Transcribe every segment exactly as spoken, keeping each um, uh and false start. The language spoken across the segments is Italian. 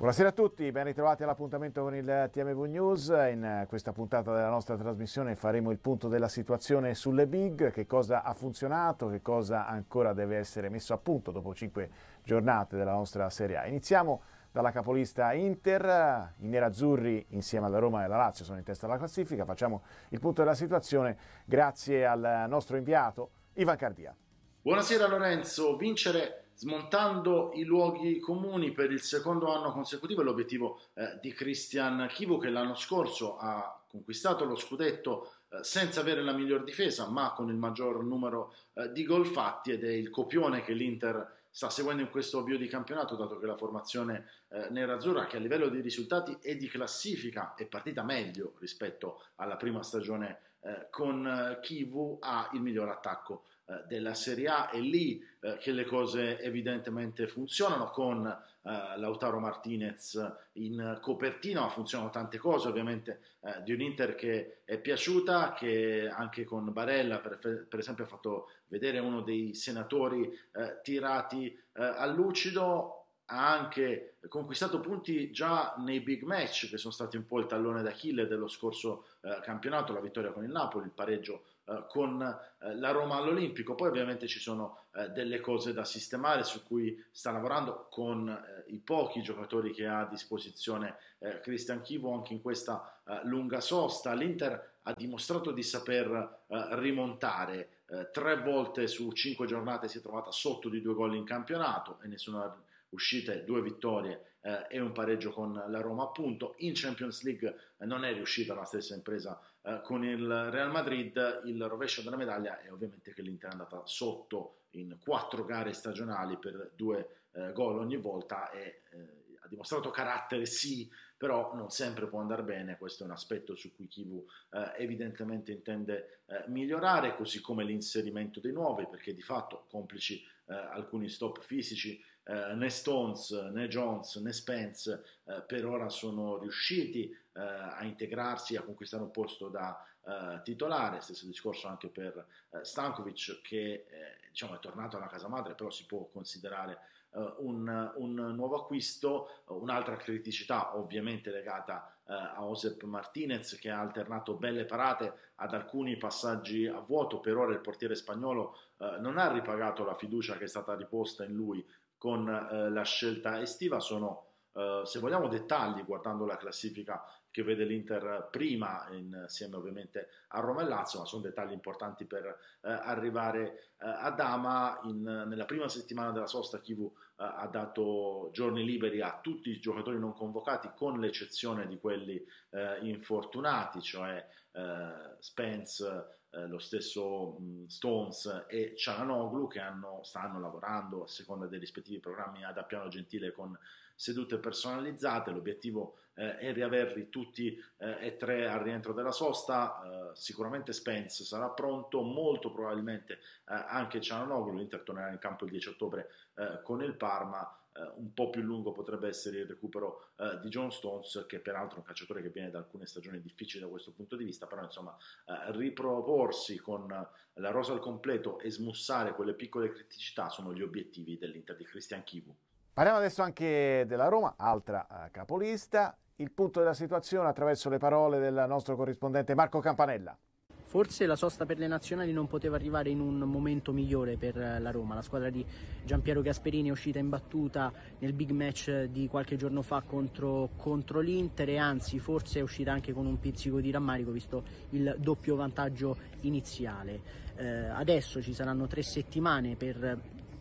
Buonasera a tutti, ben ritrovati all'appuntamento con il T M V News. In questa puntata della nostra trasmissione faremo il punto della situazione sulle big, che cosa ha funzionato, che cosa ancora deve essere messo a punto dopo cinque giornate della nostra Serie A. Iniziamo dalla capolista Inter, i nerazzurri insieme alla Roma e alla Lazio sono in testa alla classifica. Facciamo il punto della situazione grazie al nostro inviato Ivan Cardia. Buonasera Lorenzo, vincere smontando i luoghi comuni per il secondo anno consecutivo è l'obiettivo eh, di Christian Chivu, che l'anno scorso ha conquistato lo scudetto eh, senza avere la miglior difesa ma con il maggior numero eh, di gol fatti, ed è il copione che l'Inter sta seguendo in questo avvio di campionato, dato che la formazione eh, nerazzurra, che a livello di risultati e di classifica è partita meglio rispetto alla prima stagione eh, con eh, Chivu, ha il miglior attacco eh, della Serie A. È lì eh, che le cose evidentemente funzionano, con eh, Lautaro Martinez in copertina, ma funzionano tante cose ovviamente eh, di un Inter che è piaciuta, che anche con Barella per, per esempio ha fatto vedere uno dei senatori eh, tirati eh, al lucido. Ha anche conquistato punti già nei big match, che sono stati un po' il tallone d'Achille dello scorso eh, campionato, la vittoria con il Napoli, il pareggio eh, con eh, la Roma all'Olimpico. Poi ovviamente ci sono eh, delle cose da sistemare su cui sta lavorando con eh, i pochi giocatori che ha a disposizione eh, Christian Chivu anche in questa eh, lunga sosta. L'Inter ha dimostrato di saper eh, rimontare, eh, tre volte su cinque giornate si è trovata sotto di due gol in campionato e nessuna uscite, due vittorie eh, e un pareggio con la Roma appunto. In Champions League eh, non è riuscita la stessa impresa eh, con il Real Madrid. Il rovescio della medaglia è ovviamente che l'Inter è andata sotto in quattro gare stagionali per due eh, gol ogni volta e eh, ha dimostrato carattere sì, però non sempre può andare bene. Questo è un aspetto su cui Chivu eh, evidentemente intende eh, migliorare, così come l'inserimento dei nuovi, perché di fatto, complici eh, alcuni stop fisici, eh, né Stones, né Jones, né Spence eh, per ora sono riusciti eh, a integrarsi, a conquistare un posto da eh, titolare. Stesso discorso anche per eh, Stankovic, che eh, diciamo è tornato alla casa madre, però si può considerare Uh, un, un nuovo acquisto. Uh, un'altra criticità ovviamente legata uh, a Josep Martinez, che ha alternato belle parate ad alcuni passaggi a vuoto. Per ora il portiere spagnolo uh, non ha ripagato la fiducia che è stata riposta in lui con uh, la scelta estiva. Sono Uh, se vogliamo dettagli, guardando la classifica che vede l'Inter prima insieme ovviamente a Roma e Lazio, ma sono dettagli importanti per uh, arrivare uh, a Dama. In, nella prima settimana della sosta Chivu uh, ha dato giorni liberi a tutti i giocatori non convocati, con l'eccezione di quelli uh, infortunati, cioè uh, Spence, Uh, lo stesso um, Stones e Çalhanoğlu, che hanno, stanno lavorando a seconda dei rispettivi programmi ad Appiano Gentile con sedute personalizzate. L'obiettivo eh, è riaverli tutti eh, e tre al rientro della sosta. Eh, sicuramente Spence sarà pronto, molto probabilmente eh, anche Çalhanoğlu. L'Inter tornerà in campo il dieci ottobre eh, con il Parma. Uh, un po' più lungo potrebbe essere il recupero uh, di John Stones, che peraltro è un calciatore che viene da alcune stagioni difficili da questo punto di vista, però insomma uh, riproporsi con uh, la rosa al completo e smussare quelle piccole criticità sono gli obiettivi dell'Inter di Christian Chivu. Parliamo adesso anche della Roma, altra uh, capolista. Il punto della situazione attraverso le parole del nostro corrispondente Marco Campanella. Forse la sosta per le nazionali non poteva arrivare in un momento migliore per la Roma. La squadra di Giampiero Gasperini è uscita imbattuta nel big match di qualche giorno fa contro, contro l'Inter, e anzi forse è uscita anche con un pizzico di rammarico visto il doppio vantaggio iniziale. Eh, adesso ci saranno tre settimane per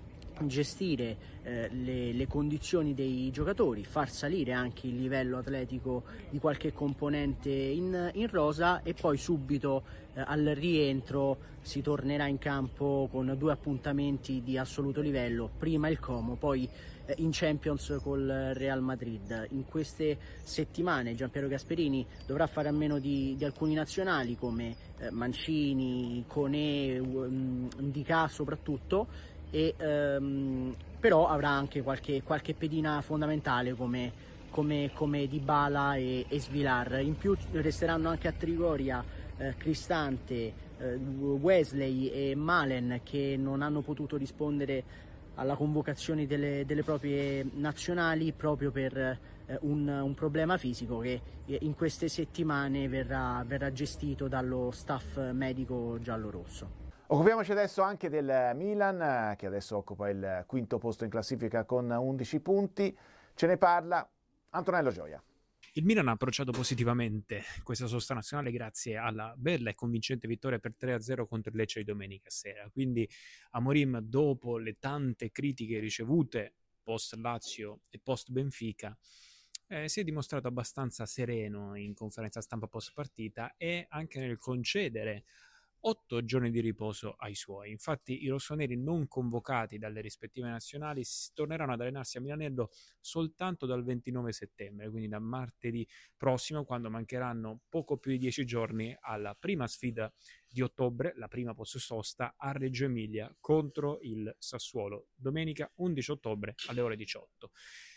gestire eh, le, le condizioni dei giocatori, far salire anche il livello atletico di qualche componente in, in rosa, e poi subito eh, al rientro si tornerà in campo con due appuntamenti di assoluto livello, prima il Como, poi eh, in Champions col Real Madrid. In queste settimane Giampiero Gasperini dovrà fare a meno di, di alcuni nazionali come eh, Mancini, Koné, um, Ndicà soprattutto, e ehm, però avrà anche qualche, qualche pedina fondamentale come, come, come Dybala e, e Svilar. In più resteranno anche a Trigoria eh, Cristante, eh, Wesley e Malen, che non hanno potuto rispondere alla convocazione delle, delle proprie nazionali proprio per eh, un, un problema fisico che in queste settimane verrà, verrà gestito dallo staff medico giallorosso. Occupiamoci adesso anche del Milan, che adesso occupa il quinto posto in classifica con undici punti. Ce ne parla Antonello Gioia. Il Milan ha approcciato positivamente questa sosta nazionale grazie alla bella e convincente vittoria per tre a zero contro il Lecce di domenica sera. Quindi Amorim, dopo le tante critiche ricevute post Lazio e post Benfica, eh, si è dimostrato abbastanza sereno in conferenza stampa post partita e anche nel concedere otto giorni di riposo ai suoi. Infatti i rossoneri non convocati dalle rispettive nazionali torneranno ad allenarsi a Milanello soltanto dal ventinove settembre, quindi da martedì prossimo, quando mancheranno poco più di dieci giorni alla prima sfida di ottobre, la prima post sosta a Reggio Emilia contro il Sassuolo, domenica undici ottobre alle ore diciotto.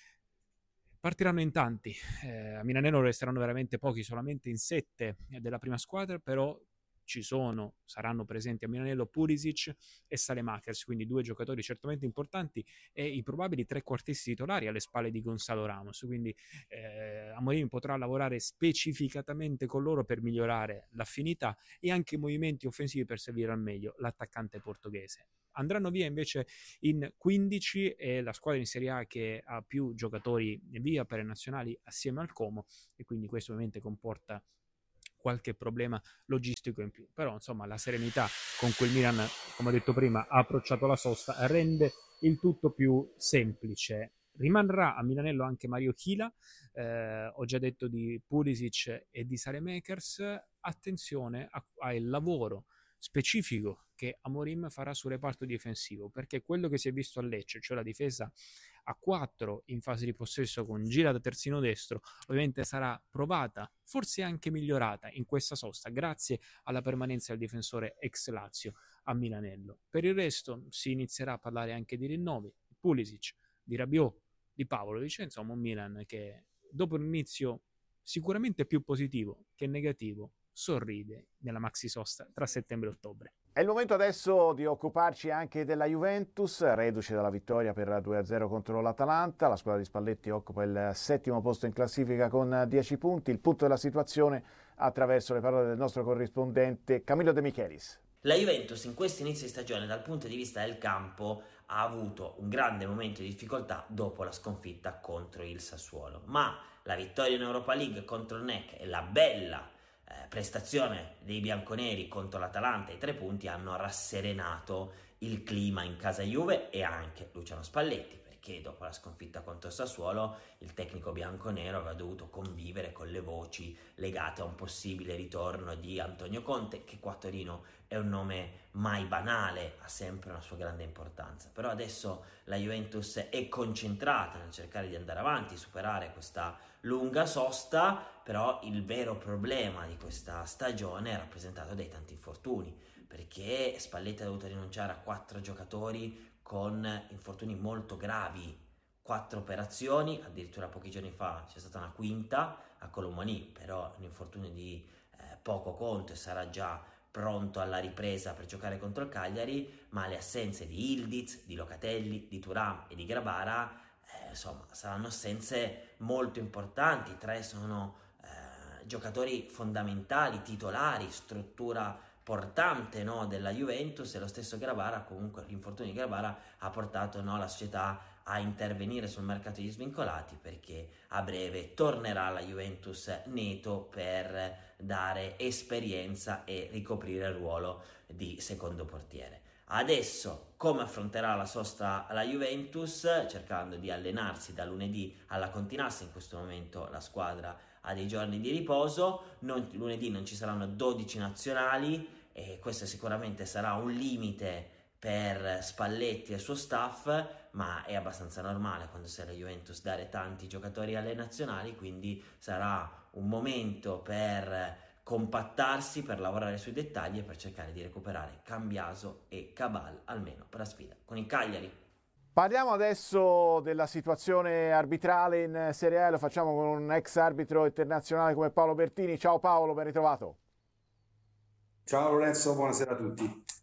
Partiranno in tanti, eh, a Milanello resteranno veramente pochi, solamente in sette della prima squadra, però ci sono, saranno presenti a Milanello Pulisic e Saelemaekers, quindi due giocatori certamente importanti e i probabili trequartisti titolari alle spalle di Gonzalo Ramos, quindi eh, Amorim potrà lavorare specificatamente con loro per migliorare l'affinità e anche i movimenti offensivi per servire al meglio l'attaccante portoghese. Andranno via invece in quindici e la squadra in Serie A che ha più giocatori via per le nazionali assieme al Como, e quindi questo ovviamente comporta qualche problema logistico in più, però insomma la serenità con cui il Milan, come ho detto prima, ha approcciato la sosta rende il tutto più semplice. Rimarrà a Milanello anche Mario Chila, eh, ho già detto di Pulisic e di Saelemaekers. Attenzione al lavoro specifico che Amorim farà sul reparto difensivo, perché quello che si è visto a Lecce, cioè la difesa a quattro in fase di possesso con Gira da terzino destro, ovviamente sarà provata, forse anche migliorata in questa sosta grazie alla permanenza del difensore ex Lazio a Milanello. Per il resto si inizierà a parlare anche di rinnovi, di Pulisic, di Rabiot, di Pavlovic, insomma un Milan che dopo un inizio sicuramente più positivo che negativo sorride nella maxi sosta tra settembre e ottobre. È il momento adesso di occuparci anche della Juventus, reduce dalla vittoria per due a zero contro l'Atalanta. La squadra di Spalletti occupa il settimo posto in classifica con dieci punti. Il punto della situazione attraverso le parole del nostro corrispondente Camillo De Michelis. La Juventus in questo inizio di stagione dal punto di vista del campo ha avuto un grande momento di difficoltà dopo la sconfitta contro il Sassuolo, ma la vittoria in Europa League contro il N E C e la bella eh, prestazione dei bianconeri contro l'Atalanta, i tre punti hanno rasserenato il clima in casa Juve e anche Luciano Spalletti, perché dopo la sconfitta contro il Sassuolo il tecnico bianconero aveva dovuto convivere con le voci legate a un possibile ritorno di Antonio Conte, che qua a Torino è un nome mai banale, ha sempre una sua grande importanza. Però adesso la Juventus è concentrata nel cercare di andare avanti, superare questa lunga sosta, però il vero problema di questa stagione è rappresentato dai tanti infortuni, perché Spalletti ha dovuto rinunciare a quattro giocatori con infortuni molto gravi, quattro operazioni, addirittura pochi giorni fa c'è stata una quinta a Colomani, però un infortunio di eh, poco conto e sarà già pronto alla ripresa per giocare contro il Cagliari, ma le assenze di Ildiz, di Locatelli, di Thuram e di Grabara, eh, insomma, saranno assenze molto importanti. Tre sono eh, giocatori fondamentali, titolari, struttura portante, no, della Juventus, e lo stesso Grabara, comunque l'infortunio di Grabara ha portato, no, la società a intervenire sul mercato degli svincolati, perché a breve tornerà la Juventus neto per dare esperienza e ricoprire il ruolo di secondo portiere. Adesso come affronterà la sosta la Juventus? Cercando di allenarsi da lunedì alla Continassa. In questo momento la squadra ha dei giorni di riposo, non, lunedì non ci saranno dodici nazionali e questo sicuramente sarà un limite per Spalletti e il suo staff, ma è abbastanza normale quando sei la Juventus dare tanti giocatori alle nazionali, quindi sarà un momento per compattarsi, per lavorare sui dettagli e per cercare di recuperare Cambiaso e Cabal almeno per la sfida con il Cagliari. Parliamo adesso della situazione arbitrale in Serie A, lo facciamo con un ex arbitro internazionale come Paolo Bertini. Ciao Paolo, ben ritrovato. Ciao Lorenzo, buonasera a tutti.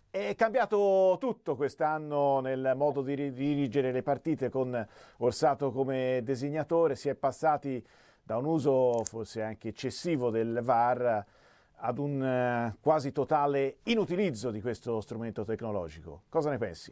È cambiato tutto quest'anno nel modo di dirigere le partite con Orsato come designatore, si è passati da un uso forse anche eccessivo del V A R ad un eh, quasi totale inutilizzo di questo strumento tecnologico. Cosa ne pensi?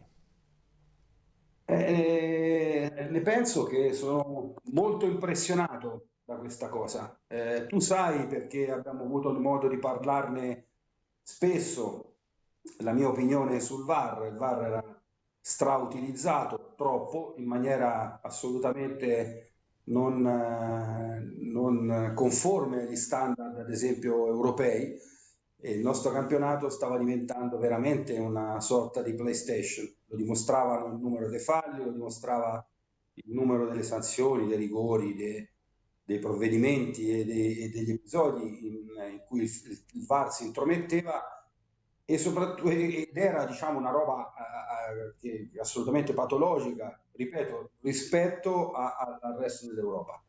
Eh, ne penso che sono molto impressionato da questa cosa. Eh, tu sai, perché abbiamo avuto il modo di parlarne spesso, la mia opinione sul V A R. Il V A R era strautilizzato troppo, in maniera assolutamente non, eh, non conforme agli standard, ad esempio, europei, e il nostro campionato stava diventando veramente una sorta di PlayStation. Lo dimostravano il numero dei falli, lo dimostrava il numero delle sanzioni, dei rigori, dei, dei provvedimenti e, dei, e degli episodi in, in cui il, il V A R si intrometteva, e soprattutto ed era, diciamo, una roba uh, che, assolutamente patologica, ripeto, rispetto a, a, al resto dell'Europa.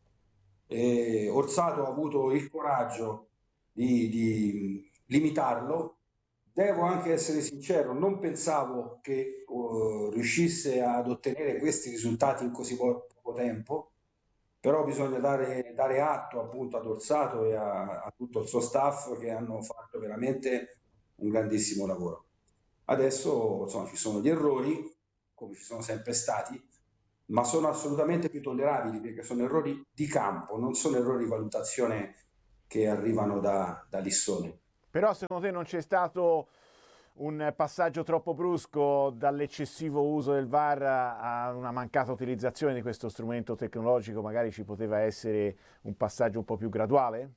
E Orsato ha avuto il coraggio di, di limitarlo. Devo anche essere sincero, non pensavo che uh, riuscisse ad ottenere questi risultati in così poco tempo, però bisogna dare, dare atto appunto ad Orsato e a, a tutto il suo staff, che hanno fatto veramente un grandissimo lavoro. Adesso, insomma, ci sono gli errori, come ci sono sempre stati, ma sono assolutamente più tollerabili, perché sono errori di campo, non sono errori di valutazione che arrivano da, da lissone. Però secondo te non c'è stato un passaggio troppo brusco dall'eccessivo uso del V A R a una mancata utilizzazione di questo strumento tecnologico? Magari ci poteva essere un passaggio un po' più graduale?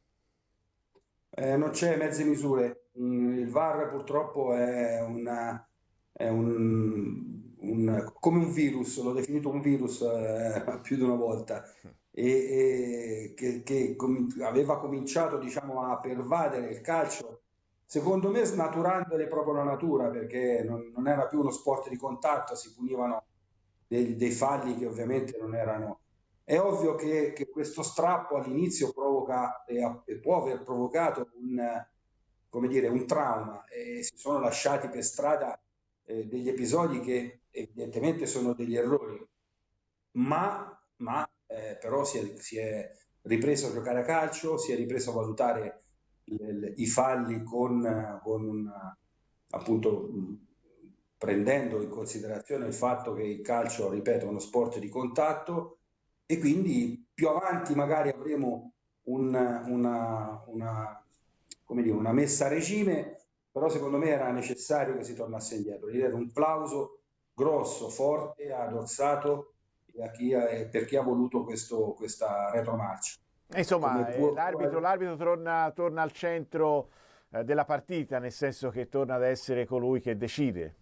Eh, non c'è mezze misure. Il V A R purtroppo è, una, è un, un, come un virus, l'ho definito un virus eh, più di una volta, e, e che, che com- aveva cominciato, diciamo, a pervadere il calcio, secondo me snaturandone proprio la natura, perché non, non era più uno sport di contatto, si punivano dei, dei falli che ovviamente non erano. È ovvio che, che questo strappo all'inizio provoca e, e può aver provocato un, come dire, un trauma, e si sono lasciati per strada eh, degli episodi che evidentemente sono degli errori, ma, ma eh, però si è, si è ripreso a giocare a calcio, si è ripreso a valutare le, le, i falli con, con una, appunto prendendo in considerazione il fatto che il calcio, ripeto, è uno sport di contatto, e quindi più avanti magari avremo un, una, una, come dire, una messa a regime, però secondo me era necessario che si tornasse indietro. Gli dare un plauso grosso, forte ad Orsato e a chi ha, per chi ha voluto questo, questa retromarcia. Insomma, può, l'arbitro, l'arbitro torna, torna al centro eh, della partita, nel senso che torna ad essere colui che decide.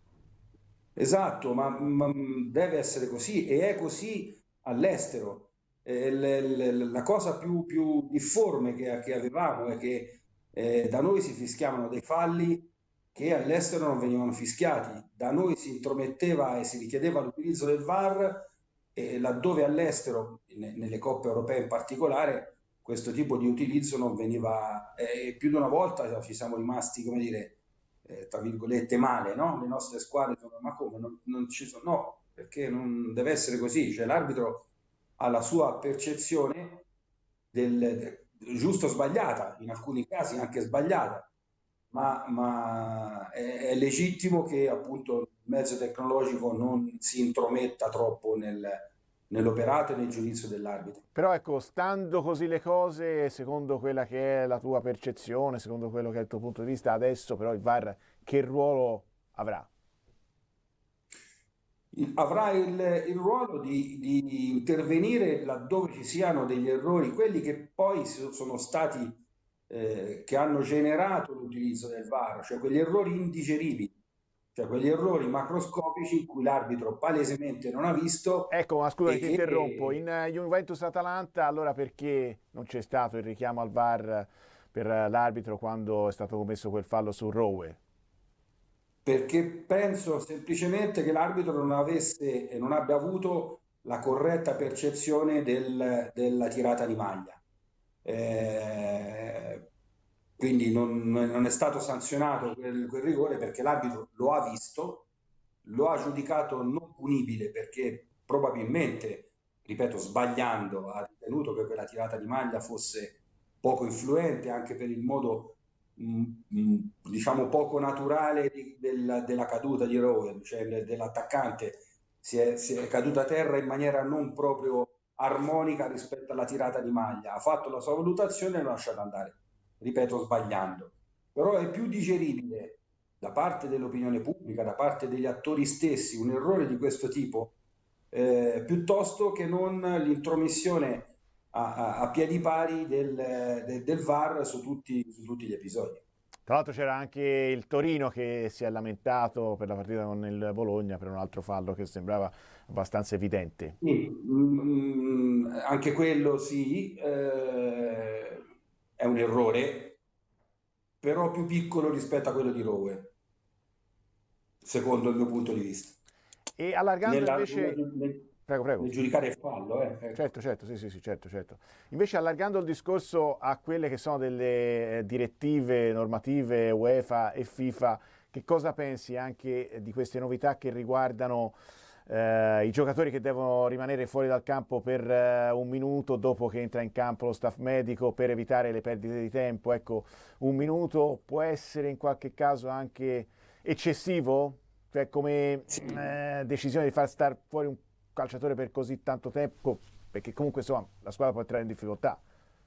Esatto, ma, ma deve essere così, e è così all'estero. Eh, le, le, la cosa più, più difforme che, che avevamo è che eh, da noi si fischiavano dei falli che all'estero non venivano fischiati. Da noi si intrometteva e si richiedeva l'utilizzo del V A R, e laddove all'estero, ne, nelle coppe europee in particolare, questo tipo di utilizzo non veniva. Eh, più di una volta ci siamo rimasti, come dire, eh, tra virgolette male, no? Le nostre squadre sono, ma come? Non, non ci sono? No, perché non deve essere così. Cioè, l'arbitro ha la sua percezione del, del giusto o sbagliata, in alcuni casi anche sbagliata, ma, ma è, è legittimo che appunto il mezzo tecnologico non si intrometta troppo nel, nell'operato e nel giudizio dell'arbitro. Però ecco, stando così le cose, secondo quella che è la tua percezione, secondo quello che è il tuo punto di vista, adesso però il V A R che ruolo avrà? Avrà il, il ruolo di, di intervenire laddove ci siano degli errori, quelli che poi sono stati, eh, che hanno generato l'utilizzo del V A R, cioè quegli errori indigeribili, cioè quegli errori macroscopici in cui l'arbitro palesemente non ha visto. Ecco, ma scusa, ti interrompo. In Juventus-Atalanta, allora perché non c'è stato il richiamo al V A R per l'arbitro quando è stato commesso quel fallo su Rowe? Perché penso semplicemente che l'arbitro non avesse e non abbia avuto la corretta percezione del, della tirata di maglia. Eh, quindi non, non è stato sanzionato quel, quel rigore perché l'arbitro lo ha visto, lo ha giudicato non punibile perché probabilmente, ripeto, sbagliando, ha ritenuto che quella tirata di maglia fosse poco influente anche per il modo mh, mh, diciamo poco naturale di, della, della caduta di Rowe, cioè dell'attaccante. Si è, si è caduta a terra in maniera non proprio armonica rispetto alla tirata di maglia. Ha fatto la sua valutazione e l'ha lasciato andare, ripeto, sbagliando. Però è più digeribile da parte dell'opinione pubblica, da parte degli attori stessi, un errore di questo tipo, eh, piuttosto che non l'intromissione a, a, a piedi pari del, del, del V A R su tutti, su tutti gli episodi. Tra l'altro c'era anche il Torino che si è lamentato per la partita con il Bologna per un altro fallo che sembrava abbastanza evidente. Sì, mm, anche quello sì, eh, è un errore, però più piccolo rispetto a quello di Rowe, secondo il mio punto di vista. E allargando Nella, invece... nel, Prego, prego. nel giudicare il fallo. Eh. Certo, certo, sì, sì, sì, certo, certo. Invece allargando il discorso a quelle che sono delle direttive normative UEFA e FIFA, che cosa pensi anche di queste novità che riguardano eh, i giocatori che devono rimanere fuori dal campo per eh, un minuto dopo che entra in campo lo staff medico per evitare le perdite di tempo? Ecco, un minuto può essere in qualche caso anche eccessivo? Cioè come Sì. eh, decisione di far star fuori un calciatore per così tanto tempo, perché comunque insomma la squadra può entrare in difficoltà.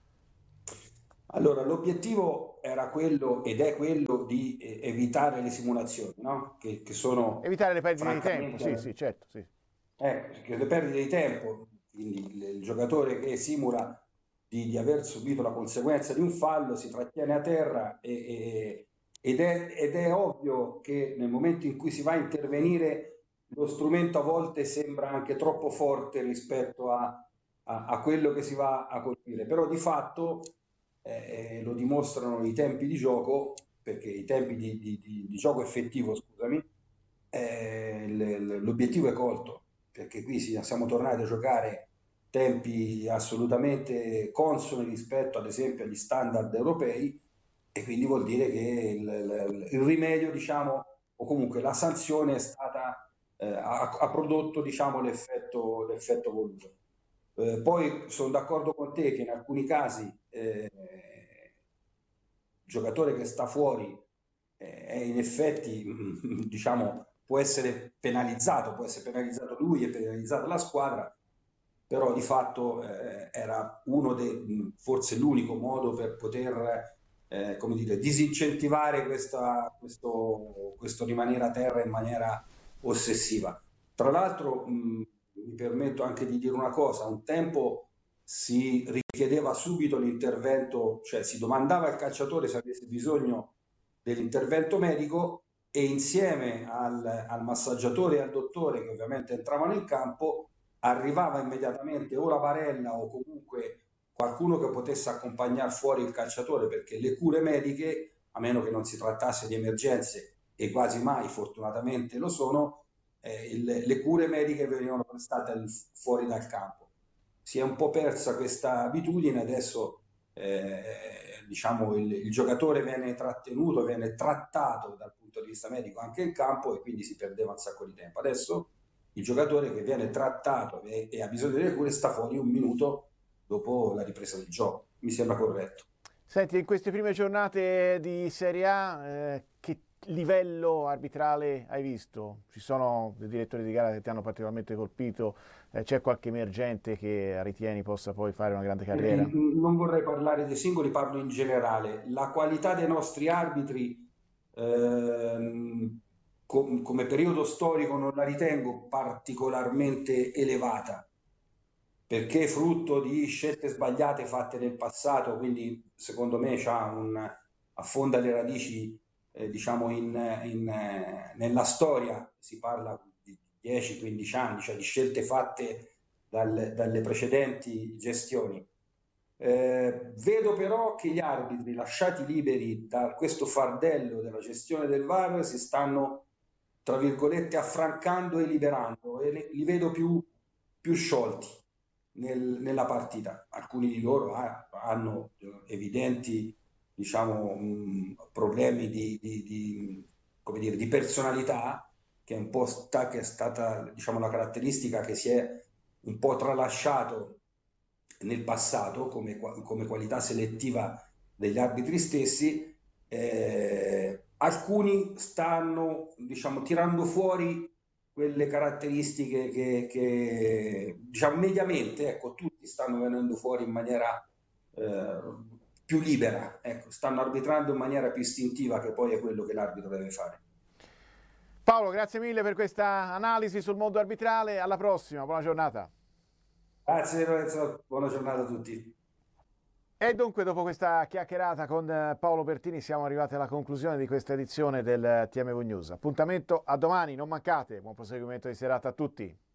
Allora, l'obiettivo era quello ed è quello di eh, evitare le simulazioni, no? Che, che sono Evitare le perdite di tempo, francamente sì, sì, certo, sì. Ecco, perché le perdite di tempo, quindi il, il giocatore che simula di, di aver subito la conseguenza di un fallo si trattiene a terra e, e- ed è, ed è ovvio che nel momento in cui si va a intervenire lo strumento a volte sembra anche troppo forte rispetto a, a- a quello che si va a colpire, però di fatto eh, lo dimostrano i tempi di gioco, perché i tempi di, di- di- di gioco effettivo, scusami, eh, l- l'obiettivo è colto, perché qui si- siamo tornati a giocare tempi assolutamente consoni rispetto ad esempio agli standard europei e quindi vuol dire che il, il- il rimedio, diciamo, o comunque la sanzione è stata, eh, ha, ha prodotto, diciamo, l'effetto, l'effetto voluto. Eh, poi sono d'accordo con te che in alcuni casi eh, il giocatore che sta fuori eh, è in effetti, diciamo, può essere penalizzato, può essere penalizzato lui e penalizzata la squadra, però di fatto eh, era uno dei, forse l'unico modo per poter, eh, come dire, disincentivare questa, questo, questo rimanere a terra in maniera ossessiva. Tra l'altro, mh, mi permetto anche di dire una cosa, un tempo si richiedeva subito l'intervento, cioè si domandava al calciatore se avesse bisogno dell'intervento medico e insieme al, al massaggiatore e al dottore che ovviamente entravano in campo arrivava immediatamente o la barella o comunque qualcuno che potesse accompagnare fuori il calciatore, perché le cure mediche, a meno che non si trattasse di emergenze, e quasi mai fortunatamente lo sono, eh, il, le cure mediche venivano prestate al, fuori dal campo. Si è un po' persa questa abitudine, adesso eh, diciamo il, il giocatore viene trattenuto, viene trattato dal punto di vista medico anche in campo e quindi si perdeva un sacco di tempo. Adesso il giocatore che viene trattato e, e ha bisogno delle cure sta fuori un minuto dopo la ripresa del gioco. Mi sembra corretto. Senti, in queste prime giornate di Serie A, eh, che livello arbitrale hai visto? Ci sono dei direttori di gara che ti hanno particolarmente colpito? Eh, c'è qualche emergente che ritieni possa poi fare una grande carriera? Eh, non vorrei parlare dei singoli, parlo in generale. La qualità dei nostri arbitri ehm, com- come periodo storico non la ritengo particolarmente elevata, perché è frutto di scelte sbagliate fatte nel passato, quindi secondo me c'ha un, affonda le radici eh, diciamo in, in, eh, nella storia, si parla di dieci quindici anni, cioè di scelte fatte dal, dalle precedenti gestioni. Eh, vedo però che gli arbitri lasciati liberi da questo fardello della gestione del V A R si stanno, tra virgolette, affrancando e liberando e li, li vedo più, più sciolti nel, nella partita. Alcuni di loro ha, hanno evidenti diciamo, mh, problemi di, di, di, come dire, di personalità, che è un po' sta, che è stata, diciamo, la caratteristica che si è un po' tralasciato nel passato come, come qualità selettiva degli arbitri stessi. Eh, alcuni stanno, diciamo, tirando fuori quelle caratteristiche che, che diciamo, mediamente, ecco, tutti stanno venendo fuori in maniera eh, più libera, ecco, stanno arbitrando in maniera più istintiva, che poi è quello che l'arbitro deve fare. Paolo, grazie mille per questa analisi sul mondo arbitrale, alla prossima, buona giornata. Grazie Lorenzo, buona giornata a tutti. E dunque, dopo questa chiacchierata con Paolo Pertini, siamo arrivati alla conclusione di questa edizione del T M V News. Appuntamento a domani, non mancate, buon proseguimento di serata a tutti.